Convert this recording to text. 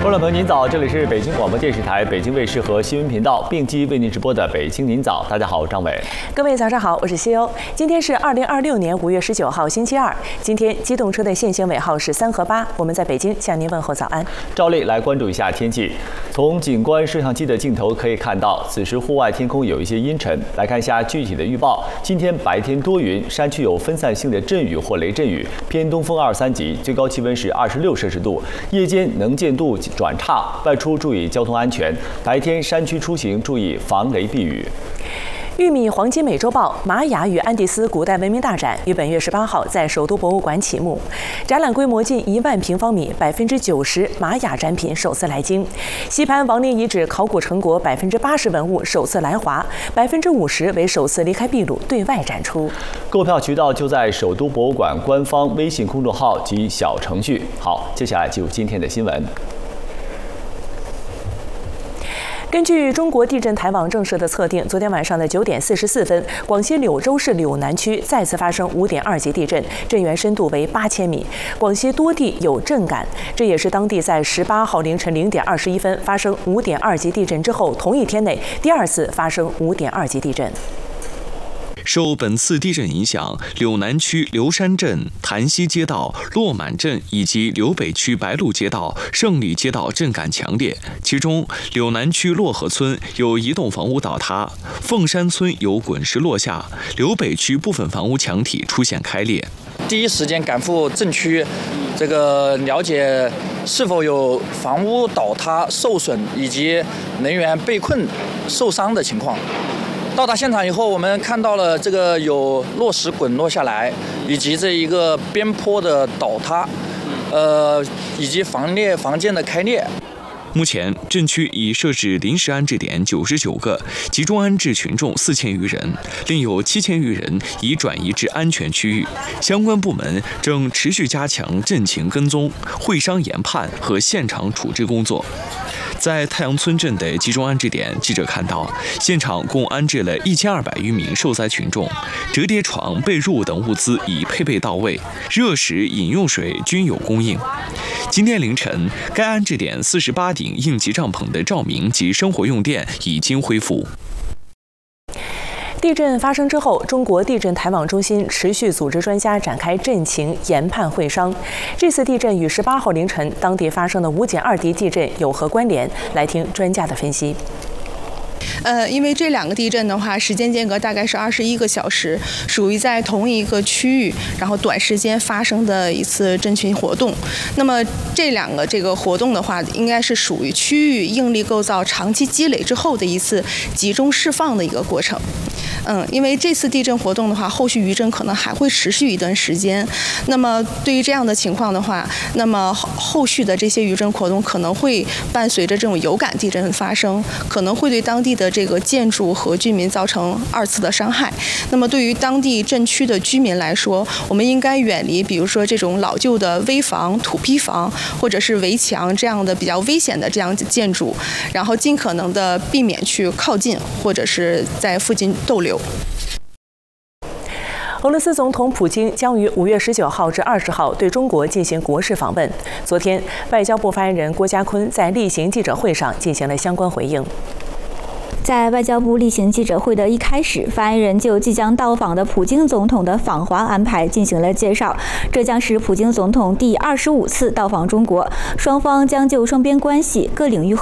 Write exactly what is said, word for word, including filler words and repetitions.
观众朋友您早，这里是北京广播电视台、北京卫视和新闻频道并机为您直播的《北京您早》。大家好，我是张伟。 各位早上好，我是西欧。今天是二零二六年五月十九号，星期二。今天机动车的限行尾号是三和八。我们在北京向您问候早安。 照例来关注一下天气。从景观摄像机的镜头可以看到，此时户外天空有一些阴沉。来看一下具体的预报。今天白天多云，山区有分散性的阵雨或雷阵雨，偏东风二三级，最高气温是二十六摄氏度。夜间能见度转差，外出注意交通安全。白天山区出行注意防雷避雨。 玉米黄金美洲豹玛雅与安第斯古代文明大展于本月十八号在首都博物馆启幕，展览规模近一万平方米，百分之九十玛雅展品首次来京，西盘王陵遗址考古成果百分之八十文物首次来华，百分之五十为首次离开秘鲁对外展出。 购票渠道就在首都博物馆官方微信公众号及小程序。好，接下来进入今天的新闻。 根据中国地震台网正式的测定，昨天晚上的九点四十四分，广西柳州市柳南区再次发生五点二级地震，震源深度为八千米，广西多地有震感。这也是当地在十八号凌晨零点二十一分发生五点二级地震之后，同一天内第二次发生五点二级地震。 受本次地震影响，柳南区柳山镇、潭西街道、落满镇以及柳北区白鹿街道、胜利街道震感强烈。其中，柳南区洛河村有一栋房屋倒塌，凤山村有滚石落下，柳北区部分房屋墙体出现开裂。 第一时间赶赴震区，这个了解是否有房屋倒塌受损以及人员被困受伤的情况。到达现场以后，我们看到了这个有落石滚落下来，以及这一个边坡的倒塌，呃，以及房裂房间的开裂。 目前，震区已设置临时安置点九十九个，集中安置群众四千余人，另有七千余人已转移至安全区域。相关部门正持续加强震情跟踪、会商研判和现场处置工作。在太阳村镇的集中安置点，记者看到，现场共安置了一千二百余名受灾群众，折叠床、被褥等物资已配备到位，热食、饮用水均有供应。今天凌晨，该安置点四十八顶应急帐篷的照明及生活用电已经恢复。 地震发生之后，中国地震台网中心持续组织专家展开震情研判会商。这次地震与十八号凌晨当地发生的五点二级地震有何关联？来听专家的分析。 呃，因为这两个地震的话，时间间隔大概是二十一个小时，属于在同一个区域，然后短时间发生的一次震群活动。那么这两个这个活动的话，应该是属于区域应力构造长期积累之后的一次集中释放的一个过程。嗯，因为这次地震活动的话，后续余震可能还会持续一段时间。那么对于这样的情况的话，那么后续的这些余震活动可能会伴随着这种有感地震发生，可能会对当地的这个建筑和居民造成二次的伤害。那么对于当地震区的居民来说，我们应该远离比如说这种老旧的危房、土坯房或者是围墙这样的比较危险的这样的建筑，然后尽可能的避免去靠近或者是在附近逗留。 俄罗斯总统普京将于五月十九号至二十号对中国进行国事访问。昨天，外交部发言人郭家坤在例行记者会上进行了相关回应。 在外交部例行记者会的一开始，发言人就即将到访的普京总统的访华安排进行了介绍。这将是普京总统第二十五次到访中国，双方将就双边关系各领域